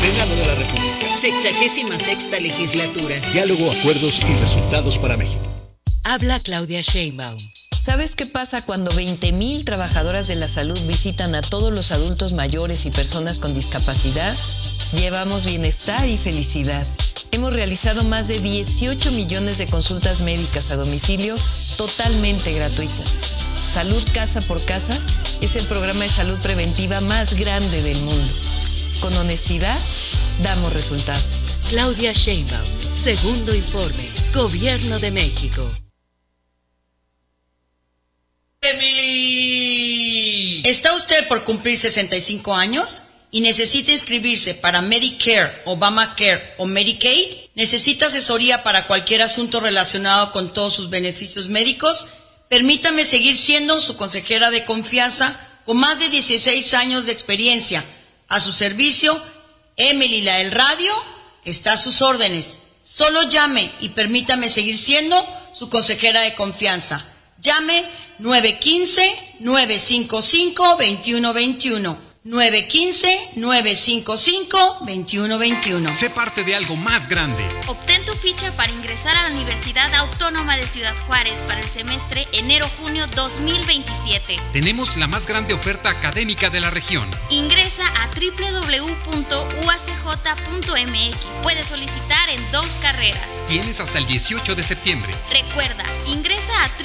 Senado de la República. 66ª legislatura. Diálogo, acuerdos y resultados para México. Habla Claudia Sheinbaum. ¿Sabes qué pasa cuando 20,000 trabajadoras de la salud visitan a todos los adultos mayores y personas con discapacidad? Llevamos bienestar y felicidad. Hemos realizado más de 18 millones de consultas médicas a domicilio totalmente gratuitas. Salud Casa por Casa es el programa de salud preventiva más grande del mundo. Con honestidad, damos resultados. Claudia Sheinbaum, segundo informe, Gobierno de México. ¡Emily! ¿Está usted por cumplir 65 años y necesita inscribirse para Medicare, Obamacare o Medicaid? ¿Necesita asesoría para cualquier asunto relacionado con todos sus beneficios médicos? Permítame seguir siendo su consejera de confianza con más de 16 años de experiencia. A su servicio, Emily la del radio está a sus órdenes. Solo llame y permítame seguir siendo su consejera de confianza. Llame 915-955-2121. 915-955-2121. Sé parte de algo más grande. Obtén tu ficha para ingresar a la Universidad Autónoma de Ciudad Juárez para el semestre enero-junio 2027. Tenemos la más grande oferta académica de la región. Ingresa a www.uacj.mx. Puedes solicitar en 2 carreras. Tienes hasta el 18 de septiembre. Recuerda, ingresa a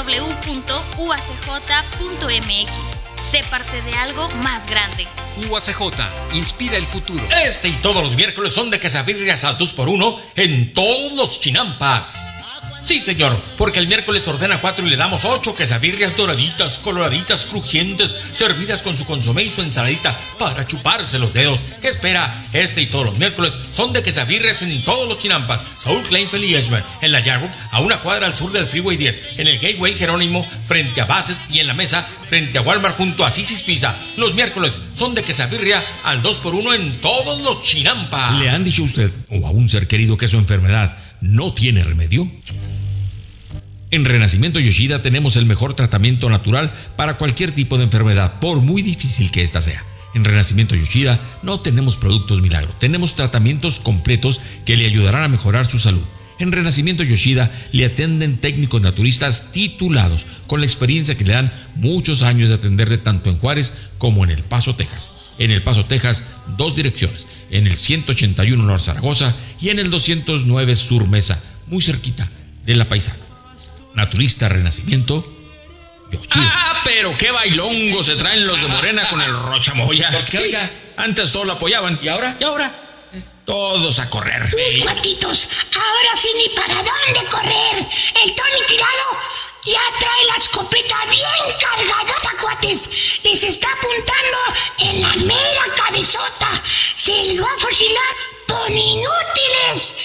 www.uacj.mx. Sé parte de algo más grande. UACJ, inspira el futuro. Este y todos los miércoles son de quesadillas al 2x1 en todos los chinampas. Sí, señor, porque el miércoles ordena 4 y le damos 8 quesadillas doraditas, coloraditas, crujientes, servidas con su consomé y su ensaladita para chuparse los dedos. ¿Qué espera? Este y todos los miércoles son de quesadillas en todos los chinampas. Saúl Kleinfeld y Edgemont, en la Yarwood, a una cuadra al sur del Freeway 10, en el Gateway Jerónimo, frente a Bassett, y en la Mesa, frente a Walmart, junto a Sisi's Pizza. Los miércoles son de quesadilla al 2x1 en todos los chinampas. ¿Le han dicho a usted o a un ser querido que su enfermedad no tiene remedio? En Renacimiento Yoshida tenemos el mejor tratamiento natural para cualquier tipo de enfermedad, por muy difícil que ésta sea. En Renacimiento Yoshida no tenemos productos milagro, tenemos tratamientos completos que le ayudarán a mejorar su salud. En Renacimiento Yoshida le atienden técnicos naturistas titulados, con la experiencia que le dan muchos años de atenderle tanto en Juárez como en El Paso, Texas. En El Paso, Texas, 2 direcciones, en el 181 North Zaragoza y en el 209 Sur Mesa, muy cerquita de La Paisana. Naturista Renacimiento Yoshida. ¡Ah, pero qué bailongo se traen los de Morena con el Rochamoya! ¿Por qué, oiga? Antes todos lo apoyaban. ¿Y ahora? Todos a correr. Cuatitos, ahora sí ni para dónde correr. El Tony Tirado ya trae la escopeta bien cargadota, cuates. Les está apuntando en la mera cabezota. Se les va a fusilar por inútiles.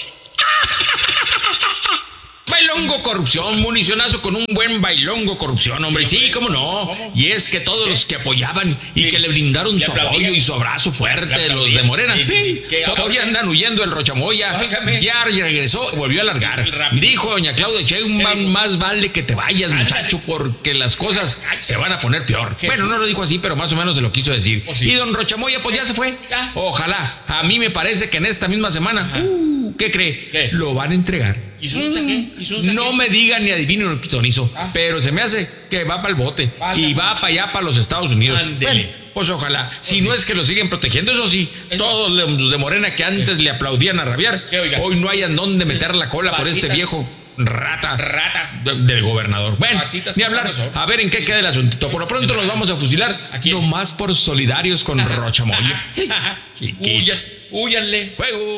Bailongo corrupción, municionazo con un buen bailongo corrupción, hombre. Sí, cómo no. ¿Cómo? Y es que todos los que apoyaban y que le brindaron su apoyo y su abrazo fuerte, los de Morena, hoy andan huyendo el Rochamoya. Ya regresó, volvió a largar. Dijo doña Claudia Sheinbaum, más vale que te vayas, muchacho, porque las cosas se van a poner peor. Bueno, no lo dijo así, pero más o menos se lo quiso decir. Y don Rochamoya, pues ya se fue. Ojalá. A mí me parece que en esta misma semana, ¿qué cree? Lo van a entregar. ¿Y Sunza qué? No me digan ni adivinen lo pitonizo, pero se me hace que va para el bote y va para allá, para los Estados Unidos. Bueno, pues ojalá, si no es que lo siguen protegiendo, eso sí, todos los de Morena que antes le aplaudían a rabiar, hoy no hayan dónde meter la cola por este viejo rata del gobernador. Bueno, ni hablar, a ver en qué queda el asuntito. Por lo pronto los vamos a fusilar, nomás por solidarios con Rochamoya. Húyanle.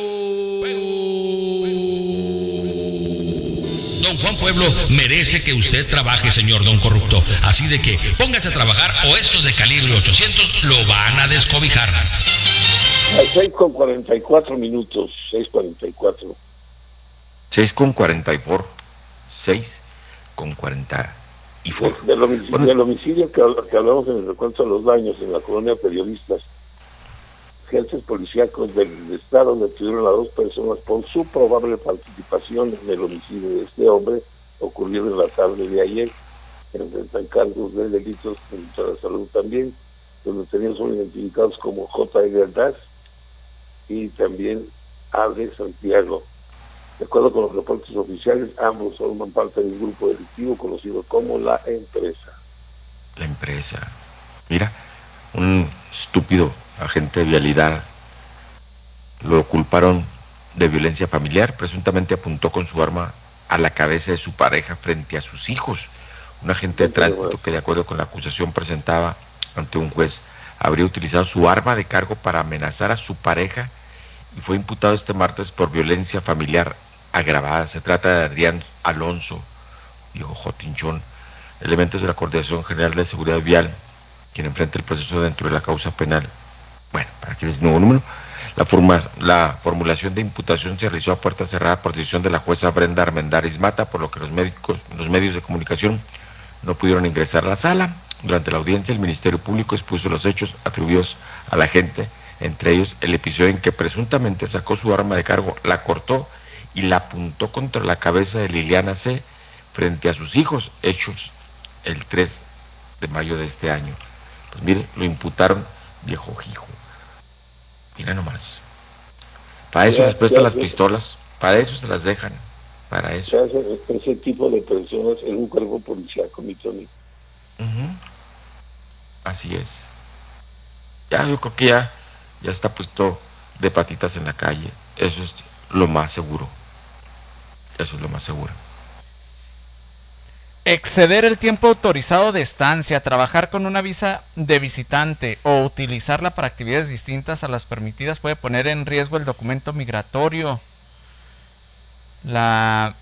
Don Juan Pueblo merece que usted trabaje, señor don corrupto. Así de que póngase a trabajar o estos de calibre 800 lo van a descobijar. 6:44 minutos, 6:44. 6:44. 6:44. Del homicidio que hablamos en el recuento de los daños en la colonia Periodistas, agentes policíacos del estado detuvieron a 2 personas por su probable participación en el homicidio de este hombre, ocurrido en la tarde de ayer. Enfrentan cargos de delitos contra la salud también. Los detenidos son identificados como J. Edgar Das, y también Ale Santiago. De acuerdo con los reportes oficiales, ambos forman parte de un grupo delictivo conocido como La Empresa. La Empresa. Mira, un estúpido agente de vialidad lo culparon de violencia familiar. Presuntamente apuntó con su arma a la cabeza de su pareja frente a sus hijos. Un agente de tránsito que, de acuerdo con la acusación presentada ante un juez, habría utilizado su arma de cargo para amenazar a su pareja y fue imputado este martes por violencia familiar agravada. Se trata de Adrián Alonso, hijo Jotinchón, elementos de la Coordinación General de Seguridad Vial, quien enfrenta el proceso dentro de la causa penal. Bueno, para que les nuevo número, la formulación de imputación se realizó a puerta cerrada por decisión de la jueza Brenda Armendáriz Mata, por lo que los medios de comunicación no pudieron ingresar a la sala. Durante la audiencia, el Ministerio Público expuso los hechos atribuidos a la agente, entre ellos el episodio en que presuntamente sacó su arma de cargo, la cortó y la apuntó contra la cabeza de Liliana C. frente a sus hijos, hechos el 3 de mayo de este año. Pues mire, lo imputaron, viejo hijo. Mira nomás. Para eso les prestan las pistolas, para eso se las dejan, para eso. Ese tipo de personas en un cuerpo policíaco, mi Tony. Así es. Ya, yo creo que ya está puesto de patitas en la calle. Eso es lo más seguro. Eso es lo más seguro. Exceder el tiempo autorizado de estancia, trabajar con una visa de visitante o utilizarla para actividades distintas a las permitidas puede poner en riesgo el documento migratorio. La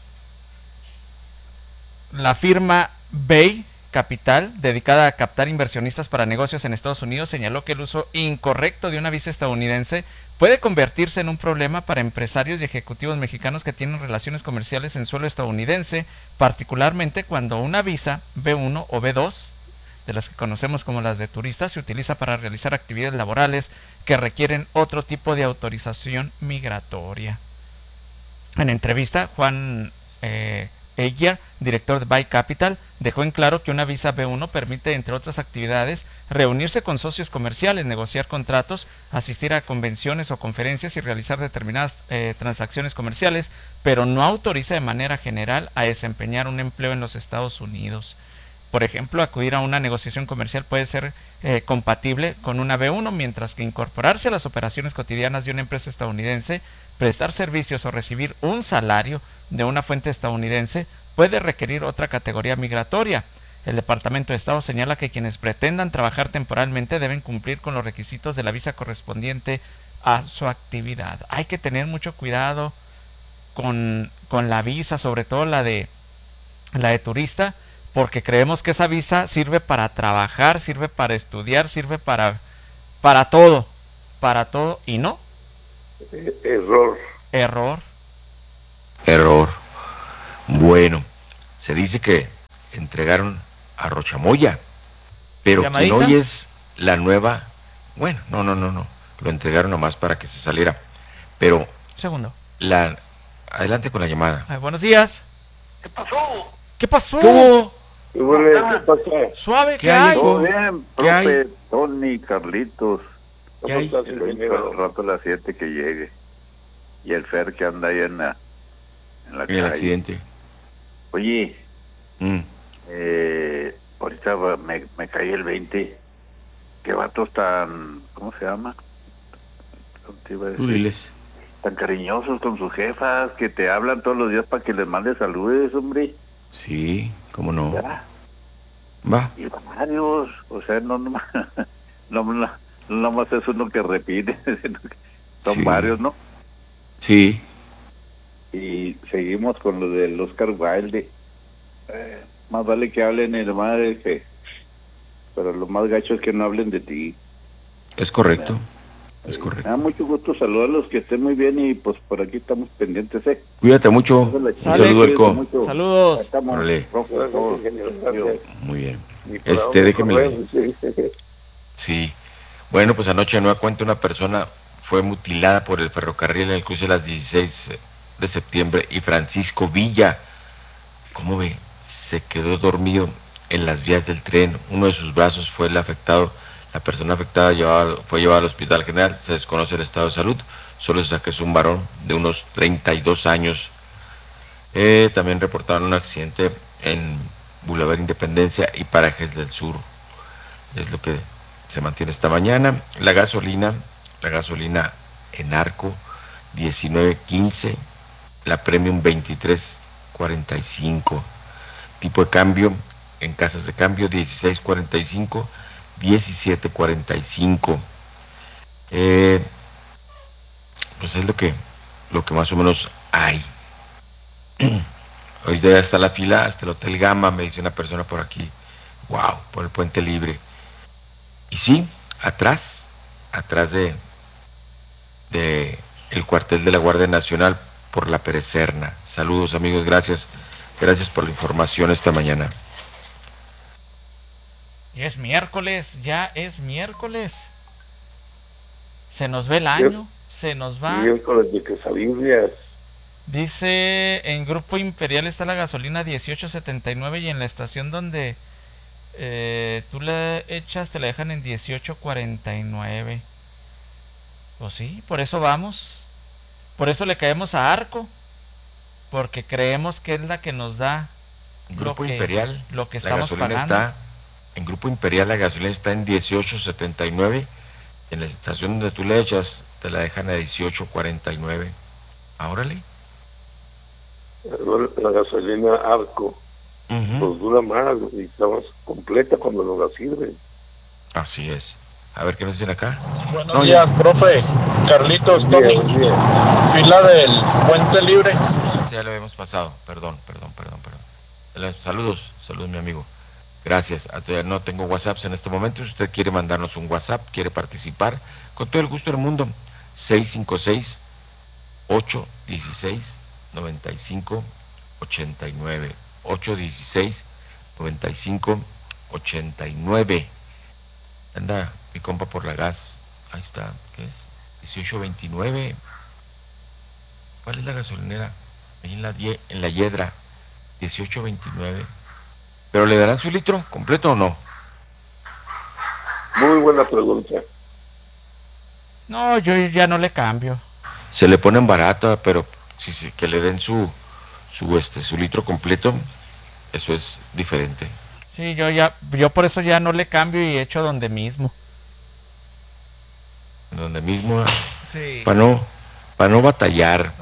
firma Bay Capital, dedicada a captar inversionistas para negocios en Estados Unidos, señaló que el uso incorrecto de una visa estadounidense puede convertirse en un problema para empresarios y ejecutivos mexicanos que tienen relaciones comerciales en suelo estadounidense, particularmente cuando una visa B1 o B2, de las que conocemos como las de turistas, se utiliza para realizar actividades laborales que requieren otro tipo de autorización migratoria. En entrevista, Juan Eguiar, director de Bay Capital, dejó en claro que una visa B1 permite, entre otras actividades, reunirse con socios comerciales, negociar contratos, asistir a convenciones o conferencias y realizar determinadas transacciones comerciales, pero no autoriza de manera general a desempeñar un empleo en los Estados Unidos. Por ejemplo, acudir a una negociación comercial puede ser compatible con una B1, mientras que incorporarse a las operaciones cotidianas de una empresa estadounidense, prestar servicios o recibir un salario de una fuente estadounidense puede requerir otra categoría migratoria. El Departamento de Estado señala que quienes pretendan trabajar temporalmente deben cumplir con los requisitos de la visa correspondiente a su actividad. Hay que tener mucho cuidado con la visa, sobre todo la de turista, porque creemos que esa visa sirve para trabajar, sirve para estudiar, sirve para todo, y no. Error. Bueno, se dice que entregaron a Rochamoya, pero quien hoy es la nueva, bueno, no, lo entregaron nomás para que se saliera, pero segundo. Adelante con la llamada. Buenos días. ¿Qué pasó? ¿Qué pasó? Suave, ¿qué hay? Todo bien, ¿Qué hay? Tony, Carlitos. ¿Qué hay? El rato a las 7 que llegue. Y el Fer que anda ahí en la calle. El accidente. Oye, ahorita me caí el 20. ¿Qué vatos tan, cómo se llama? Tú diles. Tan cariñosos con sus jefas, que te hablan todos los días para que les mandes saludes, hombre. Sí, cómo no. ¿Ya? Va. Y varios, o sea, no nomás es uno que repite, sino que son Sí. varios, ¿no? Sí. Y seguimos con lo del Oscar Wilde. Más vale que hablen el madre que... Pero lo más gacho es que no hablen de ti. Es correcto. Es correcto. Me da mucho gusto saludarlos, que estén muy bien y pues por aquí estamos pendientes, Cuídate mucho. Un saludo, Elco. Saludos. Órale. Muy bien. Déjeme. Sí. Bueno, pues anoche de nueva cuenta una persona fue mutilada por el ferrocarril en el cruce de las 16 de septiembre y Francisco Villa, ¿cómo ve? Se quedó dormido en las vías del tren. Uno de sus brazos fue el afectado. La persona afectada fue llevada al Hospital General. Se desconoce el estado de salud. Solo se sabe que es un varón de unos 32 años. También reportaron un accidente en Boulevard Independencia y Parajes del Sur. Es lo que se mantiene esta mañana. La gasolina en Arco 19.15, la Premium 23.45. Tipo de cambio en casas de cambio 16.45, 17.45. Pues es lo que más o menos hay. Ahorita ya está la fila hasta el Hotel Gama, me dice una persona por aquí. Wow, por el Puente Libre. Y sí, atrás de el cuartel de la Guardia Nacional por la Perecerna. Saludos, amigos, gracias por la información esta mañana. Ya es miércoles. Se nos ve el año, se nos va. Miércoles de quesadillas. Dice, en Grupo Imperial está la gasolina 18.79 y en la estación donde tú le echas te la dejan en 18.49. Pues sí, por eso vamos. Por eso le caemos a Arco, porque creemos que es la que nos da Grupo Imperial, lo que estamos pagando. En Grupo Imperial la gasolina está en 18.79. En la estación donde tú le echas te la dejan a 18.49. Órale. La gasolina Arco pues dura más y está más completa cuando nos la sirven. Así es. A ver qué nos dicen acá. Buenos días, profe. Carlitos, Tony. Fila del Puente Libre. Ya lo habíamos pasado. Perdón. Saludos, mi amigo. Gracias. No tengo WhatsApps en este momento. Si usted quiere mandarnos un WhatsApp, quiere participar, con todo el gusto del mundo. 656-816-9589. 816-9589. Anda mi compa por la gas. Ahí está. ¿Qué es? 18.29. ¿Cuál es la gasolinera? Ahí en la Hiedra. 18.29. ¿Pero le darán su litro completo o no? Muy buena pregunta. No, yo ya no le cambio. Se le ponen barata, pero sí, que le den su litro completo, eso es diferente. Sí, yo por eso ya no le cambio y echo donde mismo. Donde mismo. Sí. Para no batallar.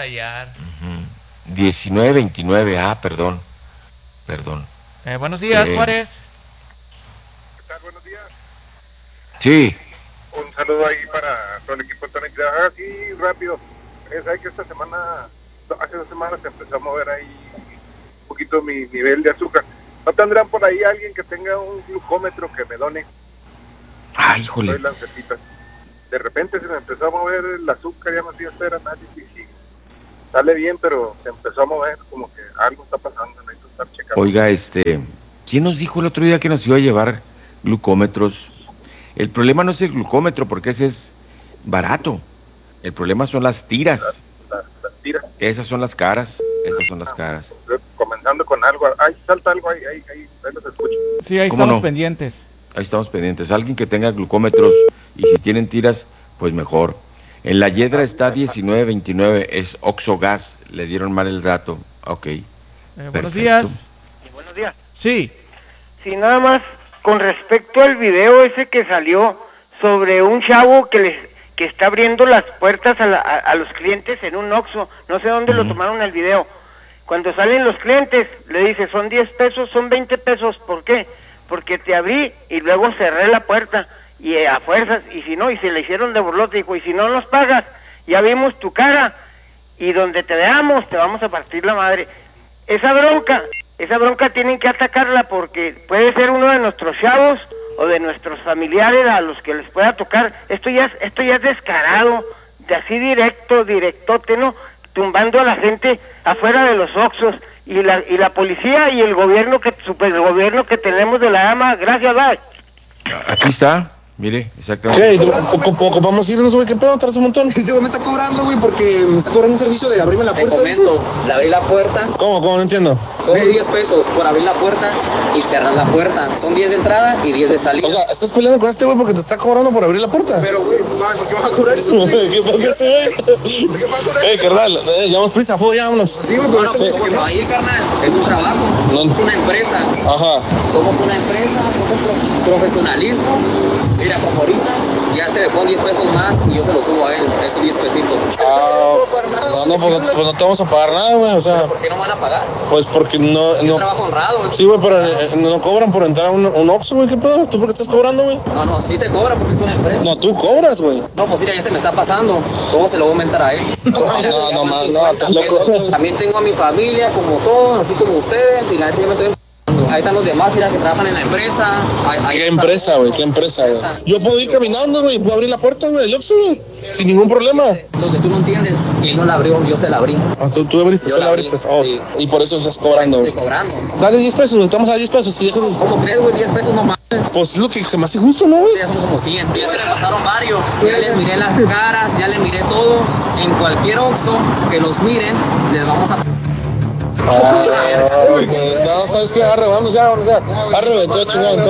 19.29, perdón. Buenos días, Juárez. ¿Qué tal? Buenos días. Sí. Un saludo ahí para todo el equipo de Tony. Sí, rápido. Sabes que hace 2 semanas empezó a mover ahí un poquito mi nivel de azúcar. ¿No tendrán por ahí alguien que tenga un glucómetro que me done? Ay, híjole. De repente se me empezó a mover el azúcar, ya no hacía hacer análisis y sale bien, pero se empezó a mover, como que algo está pasando, necesito estar checando. Oiga, ¿quién nos dijo el otro día que nos iba a llevar glucómetros? El problema no es el glucómetro, porque ese es barato. El problema son las tiras. Las tiras. Esas son las caras. Comenzando con algo. Ahí salta algo, ahí los escucho. Sí, ahí estamos pendientes. Ahí estamos pendientes. Alguien que tenga glucómetros y si tienen tiras, pues mejor. En la Hiedra está 19.29, es Oxogas. Le dieron mal el dato. Ok. Buenos días. Buenos días. Sí. Sí, nada más con respecto al video ese que salió sobre un chavo que está abriendo las puertas a los clientes en un Oxxo. No sé dónde lo tomaron el video. Cuando salen los clientes, le dice, son 10 pesos, son 20 pesos. ¿Por qué? Porque te abrí y luego cerré la puerta. Y a fuerzas, y si no, y se le hicieron de burlote, dijo, y si no nos pagas, ya vimos tu cara, y donde te veamos, te vamos a partir la madre. Esa bronca tienen que atacarla porque puede ser uno de nuestros chavos o de nuestros familiares a los que les pueda tocar. Esto ya es descarado, de así directote, ¿no? Tumbando a la gente afuera de los Oxxos, y la policía y el gobierno que tenemos de la AMA. Gracias, bye. Aquí está. Mire, exactamente. ¿Qué? Vamos a irnos, güey, ¿qué pedo? Traes un montón. Este güey me está cobrando, güey, porque me está cobrando un servicio de abrirme la puerta. Te comento, le abrí la puerta. ¿Cómo? No entiendo. Cobre 10 pesos por abrir la puerta y cerrar la puerta. Son 10 de entrada y 10 de salida. O sea, estás peleando con este güey porque te está cobrando por abrir la puerta. Pero, güey, ¿por qué vas a cobrar eso? ¿Qué pasa, güey? Carnal, llevamos prisa, ya vámonos. Sí, güey, pero no, ahí, carnal, es un trabajo. Somos una empresa. Ajá. Somos una empresa, somos profesionalismo. Mira, como ahorita ya se le ponen 10 pesos más y yo se lo subo a él, esos 10 pesitos. Pues no te vamos a pagar nada, güey, o sea. ¿Por qué no van a pagar? Pues porque no. Trabajo honrado, güey. Sí, güey, pero no cobran por entrar a un Oxxo, güey, ¿qué pedo? ¿Tú por qué estás cobrando, güey? No, sí te cobra porque es una empresa. No, tú cobras, güey. No, pues mira, ya se me está pasando. ¿Cómo se lo voy a aumentar a él? No, estás loco. También tengo a mi familia, como todos, así como ustedes, y la gente ya me estoy... Ahí están los demás, mira, que trabajan en la empresa. ¿Qué empresa, güey? ¿Qué empresa, güey? Yo puedo ir caminando, güey, puedo abrir la puerta, güey, el Oxxo, güey, sin ningún problema. Lo que tú no entiendes, él no la abrió, yo se la abrí. Ah, tú abriste, tú la abriste. Oh, sí. Y por eso estás cobrando, güey. Estoy cobrando. Dale 10 pesos, güey, estamos a 10 pesos. Y ¿Cómo crees, güey? 10 pesos nomás. Pues es lo que se me hace justo, ¿no, güey? Ya son como 100. Ya se me pasaron varios. Ya les miré las caras, ya les miré todo. En cualquier Oxxo que los miren, les vamos a... No, ¿sabes qué? Vamos ya. Arre, todo chingón.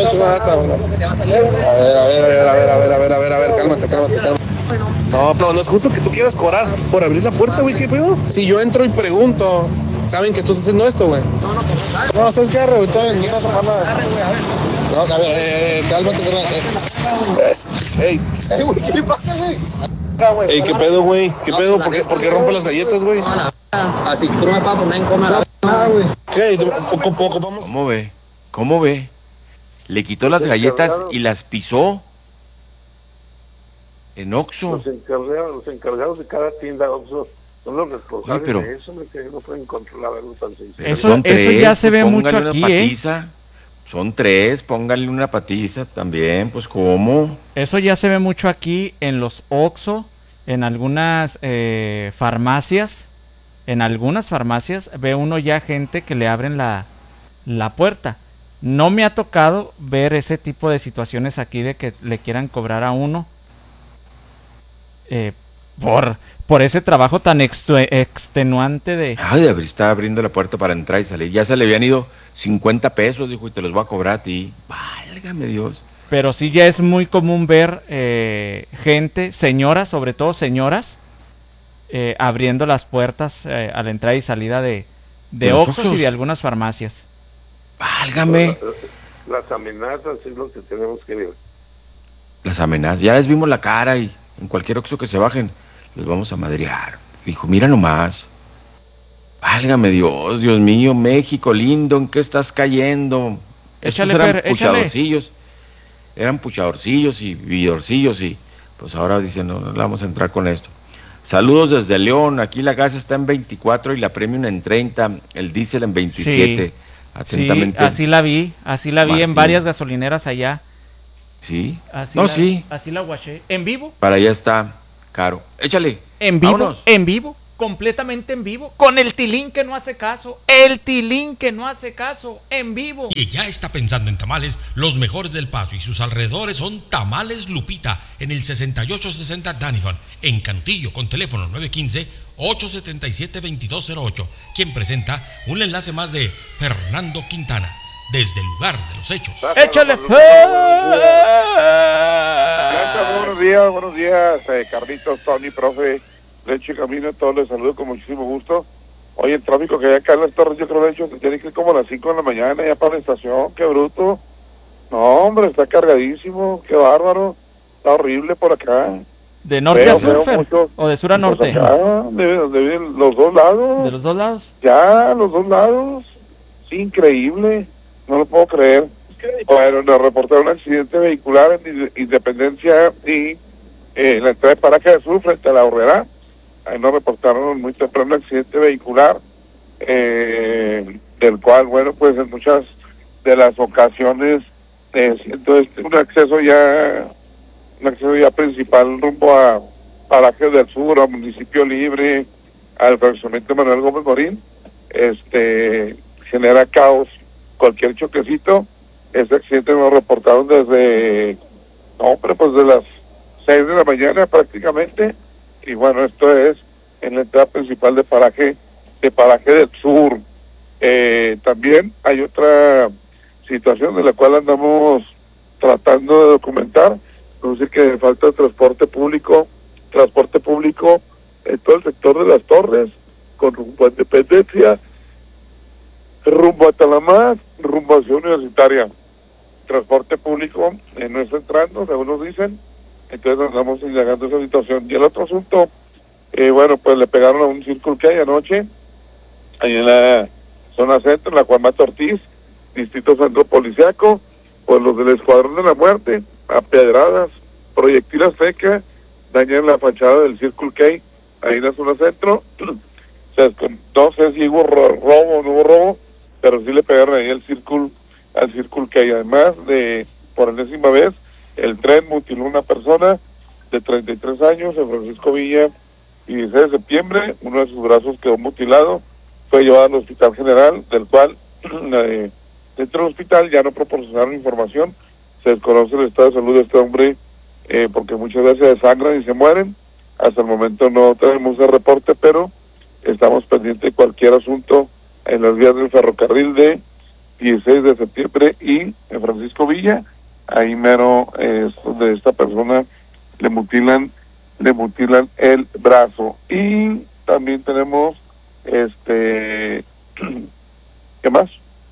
A ver, cálmate. No es justo que tú quieras cobrar por abrir la puerta, güey, ¿qué pedo? Si yo entro y pregunto, ¿saben que tú estás haciendo esto, güey? No, ¿sabes qué? Arre, güey, todo bien, no pasa nada. No, a ver, cálmate, güey, ¿qué le pasa, güey? Ey, ¿qué pedo, güey? ¿Qué pedo? ¿Por qué rompe las galletas, güey? Así tú no me vas a poner en coma. ¿Qué? Poco, vamos. ¿Cómo ve? Le quitó las galletas y las pisó en Oxxo. Los encargados de cada tienda Oxxo son los responsables de eso, que no pueden controlar algo tan sencillo. Eso ya se ve mucho aquí, Son 3, pónganle una patiza también, pues ¿cómo? Eso ya se ve mucho aquí en los Oxxo, en algunas farmacias. En algunas farmacias ve uno ya gente que le abren la puerta. No me ha tocado ver ese tipo de situaciones aquí de que le quieran cobrar a uno por ese trabajo tan extenuante de... Ay, de estar abriendo la puerta para entrar y salir. Ya se le habían ido 50 pesos, dijo, y te los voy a cobrar a ti. Válgame Dios. Pero sí ya es muy común ver gente, señoras, sobre todo señoras, abriendo las puertas a la entrada y salida de Oxxos y de algunas farmacias. Válgame. Las amenazas es lo que tenemos que ver. Las amenazas, ya les vimos la cara y en cualquier Oxxo que se bajen, los vamos a madrear. Dijo, mira nomás. Válgame Dios, Dios mío, México lindo, ¿en qué estás cayendo? Estos eran puchadorcillos. Eran puchadorcillos y vidorcillos y pues ahora dicen, no vamos a entrar con esto. Saludos desde León, aquí la gas está en 24 y la premium en 30, el diésel en 27. Sí, atentamente. sí, así la vi Martín. En varias gasolineras allá. Sí. Así la guaché. ¿En vivo? Para allá está caro. Échale. En vivo, vámonos. En vivo, completamente en vivo, con el Tilín que no hace caso, en vivo. Y ya está pensando en tamales, los mejores del Paso y sus alrededores son Tamales Lupita, en el 6860 Danihon, en Cantillo, con teléfono 915-877-2208, quien presenta un enlace más de Fernando Quintana, desde el lugar de los hechos. ¡Échale! Buenos días, Carlitos, Tony, profe, Leche Camino, todos les saludo con muchísimo gusto. Oye, el tráfico que hay acá en las Torres, yo creo, de hecho, se tiene que ir como a las 5 de la mañana ya para la estación, qué bruto. No, hombre, está cargadísimo, qué bárbaro, está horrible por acá. ¿De norte a sur, o de sur a norte? Pues acá, de los dos lados. ¿De los dos lados? Ya, los dos lados, sí, increíble, no lo puedo creer. Bueno, nos reportaron un accidente vehicular en Independencia y la entrada de Paraje de Sur frente a la Horrera. Ahí nos reportaron muy temprano un accidente vehicular, del cual, bueno, pues en muchas de las ocasiones siento un acceso ya principal rumbo a Parajes del Sur, a Municipio Libre, al fraccionamiento Manuel Gómez Morín, genera caos, cualquier choquecito. Este accidente nos reportaron desde No, hombre, pues de las 6 de la mañana prácticamente. Y bueno, esto es en la entrada principal de Paraje del Sur. También hay otra situación de la cual andamos tratando de documentar. Es decir, que falta transporte público en todo el sector de las Torres, con rumbo a Independencia, rumbo a Talamás, rumbo a Ciudad Universitaria. Transporte público no está entrando, según nos dicen, entonces andamos indagando esa situación. Y el otro asunto, bueno, pues le pegaron a un Circle K anoche, ahí en la zona centro, en la Juan Mato Ortiz, Distrito Centro Policiaco, pues los del Escuadrón de la Muerte, a pedradas, proyectiles secas, dañan la fachada del Circle K, ahí en la zona centro. No sé si hubo robo o no hubo robo, pero sí le pegaron ahí al Circle K. Además de, por enésima vez, el tren mutiló a una persona de 33 años en Francisco Villa, y 16 de septiembre, uno de sus brazos quedó mutilado, fue llevado al Hospital General, del cual dentro del hospital ya no proporcionaron información, se desconoce el estado de salud de este hombre, porque muchas veces se desangran y se mueren. Hasta el momento no tenemos el reporte, pero estamos pendientes de cualquier asunto en las vías del ferrocarril de 16 de septiembre y en Francisco Villa, ahí mero es donde esta persona le mutilan el brazo. Y también tenemos ¿qué más?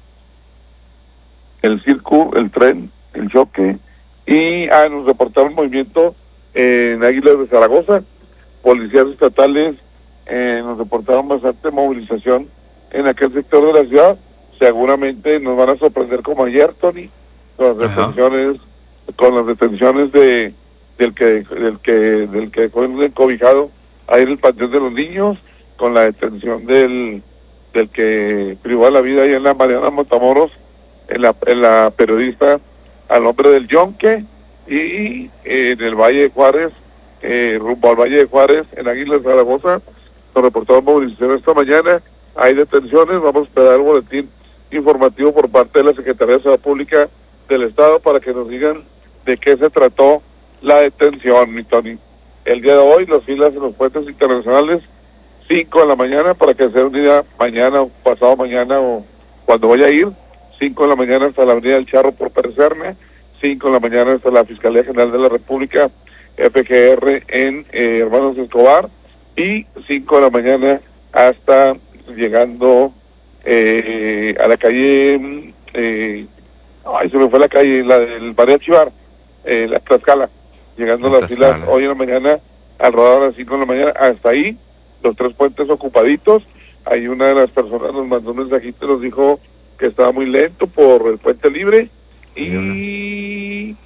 El circo, el tren, el choque, y nos reportaron movimiento en Águilas de Zaragoza. Policías estatales nos reportaron bastante movilización en aquel sector de la ciudad. Seguramente nos van a sorprender como ayer, Tony, con las detenciones del que fue encobijado ahí en el Panteón de los Niños, con la detención del que privó la vida ahí en la Mariana Matamoros, en la periodista al nombre del Yonque, y en el Valle de Juárez, rumbo al Valle de Juárez, en Águilas de Zaragoza, nos reportaron movilización esta mañana. Hay detenciones, vamos a esperar el boletín informativo por parte de la Secretaría de Seguridad Pública del Estado para que nos digan de qué se trató la detención, mi Tony. El día de hoy, las filas en los puentes internacionales, 5 de la mañana, para que sea un día mañana o pasado mañana o cuando vaya a ir, 5 de la mañana hasta la Avenida del Charro por Perecerna, 5 de la mañana hasta la Fiscalía General de la República, FGR en Hermanos Escobar, y 5 de la mañana hasta llegando a la calle, se me fue la calle, la del María Chivar, la Tlaxcala, llegando a las filas hoy en la mañana, alrededor de las 5 de la mañana, hasta ahí, los 3 puentes ocupaditos. Hay una de las personas nos mandó un mensajito, nos dijo que estaba muy lento por el puente libre, y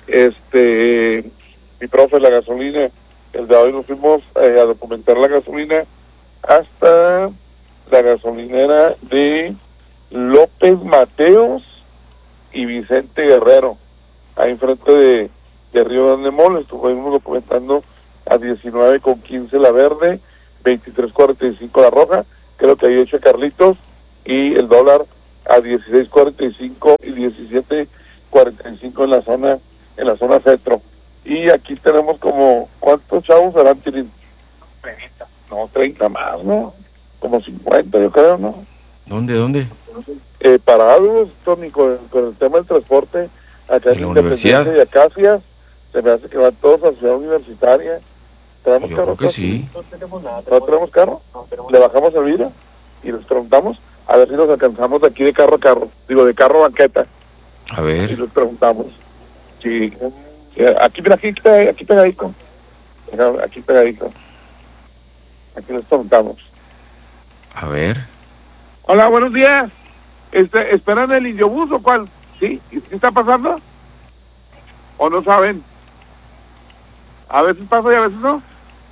mi profe, la gasolina, el de hoy nos fuimos a documentar la gasolina hasta la gasolinera de López Mateos y Vicente Guerrero, ahí enfrente de Río Grande Mall. Estuvimos documentando a 19.15 la verde, 23.45 la roja, creo que ahí hecho Carlitos, y el dólar a 16.45 y 17.45 en la zona centro. Y aquí tenemos como, ¿cuántos chavos serán, Tirín? 30. No, 30 más, ¿no? Como 50, yo creo, ¿no? ¿Dónde? Parados, Tony, con el tema del transporte, acá en Independencia y Acacias, se me hace que van todos a Ciudad Universitaria. ¿Tenemos yo carro? Creo que sí. No tenemos nada. ¿No tenemos carro? No, le bajamos el vidrio y les preguntamos a ver si nos alcanzamos de aquí de carro a carro, de carro a banqueta. A ver. Y les preguntamos. Sí. Aquí, mira, aquí pegadito. Aquí pegadito. Aquí les preguntamos. A ver. Hola, buenos días. ¿Esperan el Indiobús o cuál? ¿Sí? ¿Qué está pasando? ¿O no saben? A veces pasa y a veces no.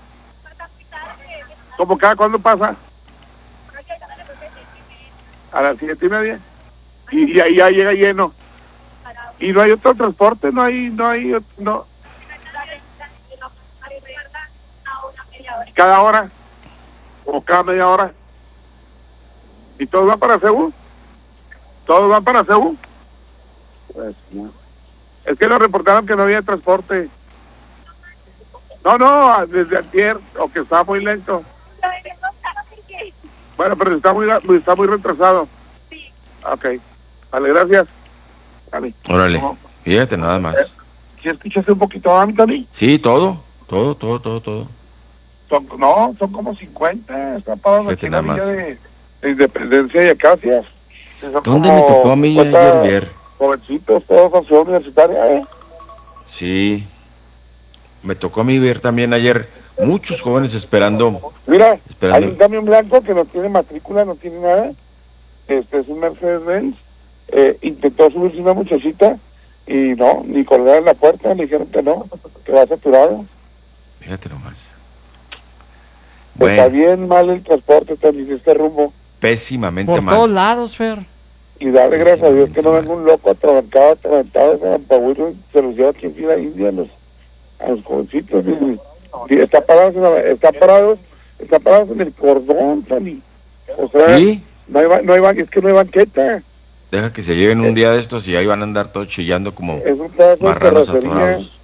¿Cómo cada cuándo pasa? A las 7:30. Y ahí ya llega lleno. Y no hay otro transporte, no. ¿Cada hora? ¿O cada media hora? ¿Y todos van para Ceú? ¿Todos van para Ceú? Pues no. Es que nos reportaron que no había transporte. No, desde antier, o que estaba muy lento. Bueno, pero está muy retrasado. Sí. Ok. Vale, gracias. Vale. Órale, fíjate nada más. ¿Sí escuchaste un poquito, Anthony? Sí, todo. Son como 50. Están parados aquí en la villa de Independencia y Acacias. ¿Dónde me tocó a mí ayer? Jovencitos, todos con ciudad universitaria, Sí. Me tocó a mí ver también ayer muchos jóvenes esperando. Mira, hay un camión blanco que no tiene matrícula, no tiene nada. Es un Mercedes-Benz. Intentó subirse una muchachita y no, ni colgaron la puerta, le dijeron que no, que va saturado. Fíjate nomás. Bueno. Está bien mal el transporte también, este rumbo. Pésimamente mal. Por todos lados, Fer. Y dale gracias a Dios que no venga un loco atravancado, ese ampagüiro, se los lleva aquí en fila india a los jovencitos. Y están parados en el cordón, Tony. O sea, ¿sí? no hay banqueta. Deja que se lleven un día de estos y ahí van a andar todos chillando como marranos atorados.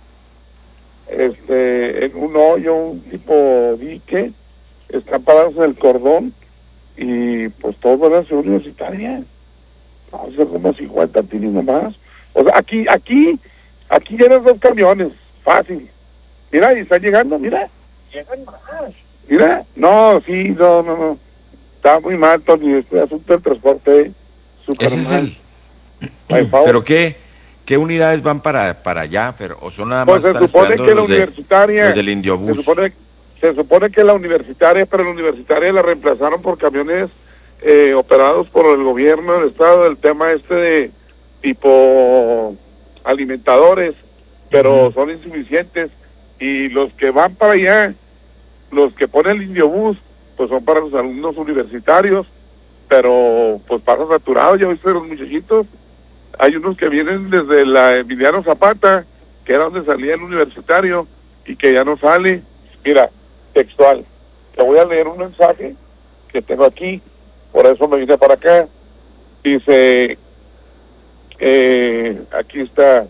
En un hoyo, un tipo dique, están parados en el cordón y pues todos van a la ciudad universitaria. No sé, como 50 tienen nomás. O sea, aquí llenas 2 camiones, fácil. Mira, y están llegando, mira. Llegan más. Mira, no. Está muy mal, Tony, este asunto del transporte. Ese es el... ¿Pero qué unidades van para allá? ¿O son nada más? Pues se supone que la universitaria... Los del Indiobús. Se supone que la universitaria, pero la universitaria la reemplazaron por camiones operados por el gobierno del estado, el tema de tipo alimentadores, pero son insuficientes. Y los que van para allá, los que ponen el Indiobús, pues son para los alumnos universitarios, pero pues pasa saturado. Ya viste los muchachitos, hay unos que vienen desde la Emiliano Zapata, que era donde salía el universitario, y que ya no sale. Mira, textual, te voy a leer un mensaje que tengo aquí, por eso me vine para acá. Dice, aquí está,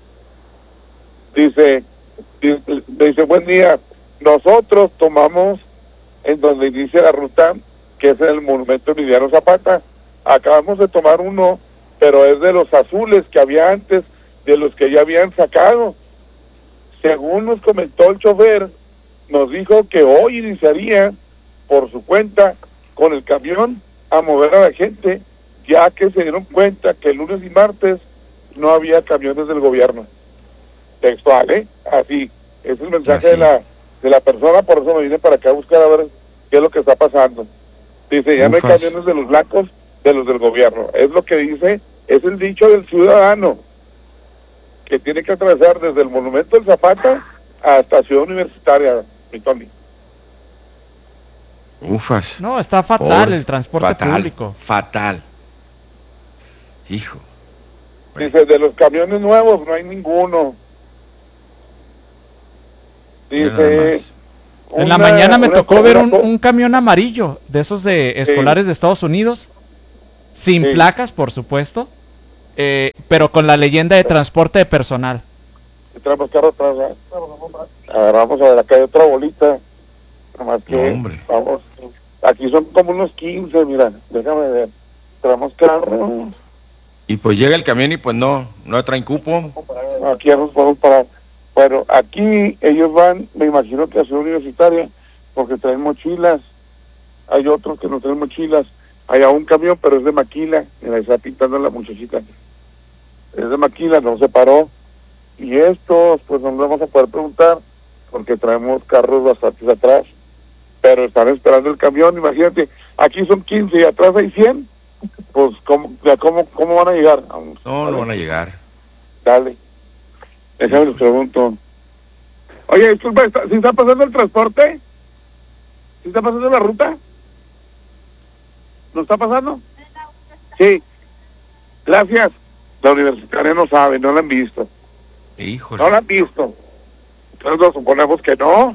dice, buen día, nosotros tomamos en donde inicia la ruta, que es en el monumento Emiliano Zapata. Acabamos de tomar uno, pero es de los azules que había antes, de los que ya habían sacado. Según nos comentó el chofer, nos dijo que hoy iniciaría por su cuenta con el camión a mover a la gente, ya que se dieron cuenta que el lunes y martes no había camiones del gobierno. Textual, así, es el mensaje de la persona, por eso me vine para acá a buscar a ver qué es lo que está pasando. Dice, ya no hay camiones de los blancos, de los del gobierno. Es lo que dice, es el dicho del ciudadano, que tiene que atravesar desde el monumento del Zapata hasta Ciudad Universitaria, mi Tony. Ufas. No, está fatal el transporte público. Fatal. Hijo. Dice, de los camiones nuevos no hay ninguno. Dice... En la mañana me tocó ver un camión amarillo, de esos de escolares de Estados Unidos, sin placas, por supuesto, pero con la leyenda de transporte de personal. Entramos carro atrás, agarramos a ver, acá hay otra bolita, nada más que, vamos, aquí son como unos 15, mira, déjame ver, entramos carro. Y pues llega el camión y pues no traen cupo. Aquí ya nos podemos parar. Bueno, aquí ellos van, me imagino que a Ciudad Universitaria, porque traen mochilas. Hay otros que no traen mochilas. Hay un camión, pero es de maquila. Mira, está pintando la muchachita. Es de maquila, no se paró. Y estos, pues no vamos a poder preguntar, porque traemos carros bastantes atrás. Pero están esperando el camión, imagínate. Aquí son 15 y atrás hay 100. Pues, ¿cómo van a llegar? No van a llegar. Dale. Déjame les pregunto. Oye, disculpa, ¿sí está pasando el transporte? ¿Sí está pasando la ruta? ¿No está pasando? Sí. Gracias. La universitaria no sabe, no la han visto. Híjole. No la han visto. Entonces nos suponemos que no.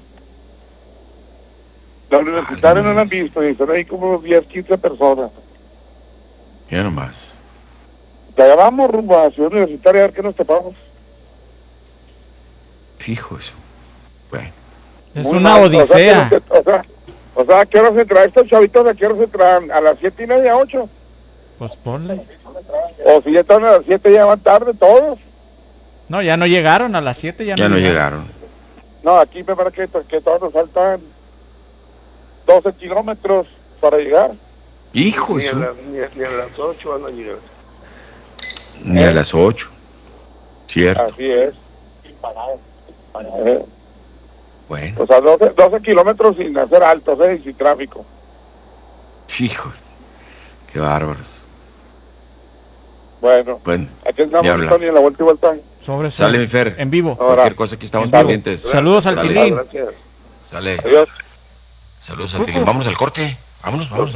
La universitaria no la han visto y están ahí como 10, 15 personas. Ya nomás. Ya vamos rumbo a Ciudad Universitaria a ver qué nos topamos. Hijos. Bueno. Es una odisea. O sea, ¿a qué hora se trae estos chavitos? ¿A qué hora se traen? ¿A las 7:30, 8? Pues ponle. O si ya están a las 7, ya van tarde todos. No, ya no llegaron a las 7, ya no llegaron. No, aquí me parece que todos nos faltan 12 kilómetros para llegar. Hijo Ni eso. Ni a las 8 van a llegar. Ni a las 8. Cierto. Así es. Bueno. O sea, 12 kilómetros sin hacer altos, y sin tráfico. Hijo. Qué bárbaros. Bueno, aquí estamos, Tony, en la vuelta y vuelta. Sale, mi Fer. En vivo. Cualquier cosa aquí estamos pendientes. Saludos al Tilín. Sale. Adiós. Saludos al Tilín. Vámonos al corte. Vámonos. En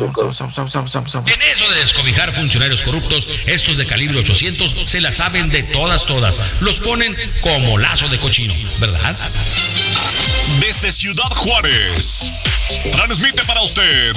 eso de descobijar funcionarios corruptos, estos de calibre 800 se la saben de todas. Los ponen como lazo de cochino, ¿verdad? Desde Ciudad Juárez, transmite para usted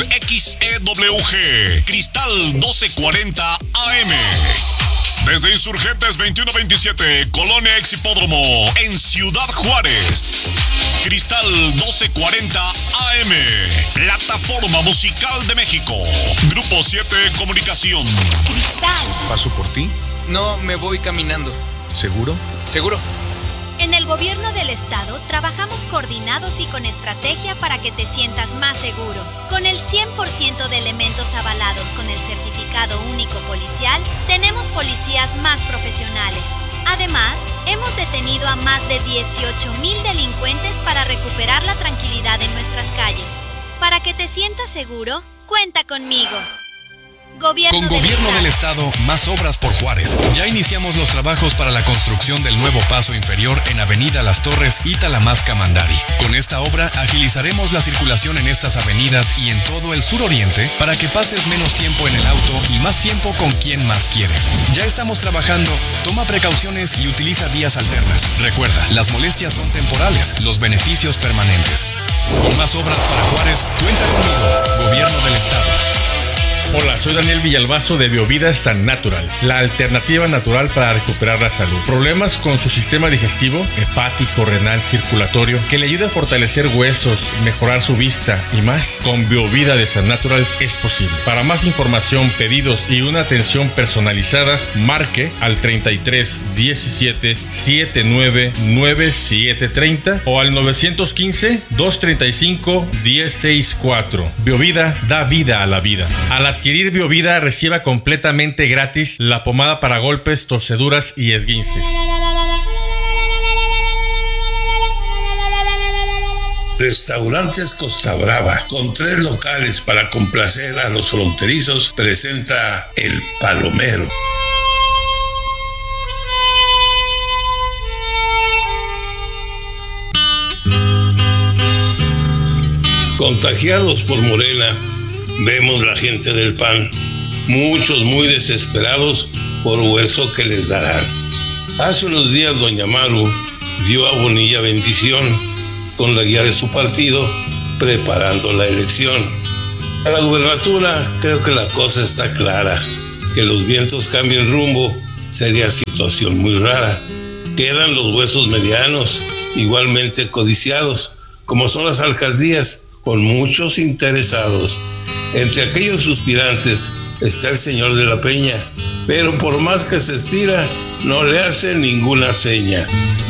XEWG Cristal 1240 AM. Desde Insurgentes 2127, Colonia Ex Hipódromo, en Ciudad Juárez. Cristal 1240 AM, Plataforma Musical de México. Grupo 7 Comunicación. ¿Paso por ti? No, me voy caminando. ¿Seguro? ¿Seguro? En el gobierno del estado trabajamos coordinados y con estrategia para que te sientas más seguro. Con el 100% de elementos avalados con el certificado único policial, tenemos policías más profesionales. Además, hemos detenido a más de 18,000 delincuentes para recuperar la tranquilidad en nuestras calles. Para que te sientas seguro, cuenta conmigo. Con Gobierno del Estado, más obras por Juárez. Ya iniciamos los trabajos para la construcción del nuevo paso inferior en Avenida Las Torres y Talamasca Mandari. Con esta obra agilizaremos la circulación en estas avenidas y en todo el suroriente para que pases menos tiempo en el auto y más tiempo con quien más quieres. Ya estamos trabajando, toma precauciones y utiliza vías alternas. Recuerda, las molestias son temporales, los beneficios permanentes. Con más obras para Juárez, cuenta conmigo, Gobierno del Estado. Hola, soy Daniel Villalbazo de Biovida San Natural, la alternativa natural para recuperar la salud. Problemas con su sistema digestivo, hepático, renal, circulatorio, que le ayude a fortalecer huesos, mejorar su vista y más. Con Biovida de San Natural es posible. Para más información, pedidos y una atención personalizada, marque al 33 17 79 97 30 o al 915 235 1064. Biovida da vida a la vida. Al adquirir Biovida, reciba completamente gratis la pomada para golpes, torceduras y esguinces. Restaurantes Costa Brava, con 3 locales para complacer a los fronterizos, presenta El Palomero. Contagiados por Morena, vemos la gente del PAN, muchos muy desesperados por hueso que les darán. Hace unos días doña Maru dio a Bonilla bendición con la guía de su partido preparando la elección. A la gubernatura creo que la cosa está clara, que los vientos cambien rumbo sería situación muy rara. Quedan los huesos medianos, igualmente codiciados, como son las alcaldías, con muchos interesados. Entre aquellos suspirantes está el señor de la Peña, pero por más que se estira, no le hace ninguna seña.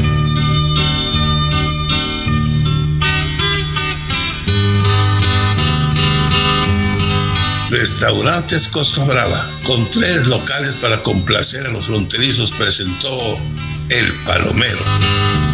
Restaurantes Costa Brava, con 3 locales para complacer a los fronterizos, presentó El Palomero.